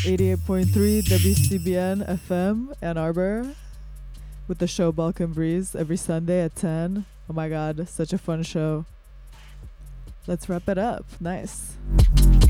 88.3 WCBN FM Ann Arbor with the show Balkan Breeze every Sunday at 10. Oh my god, such a fun show. Let's wrap it up. Nice.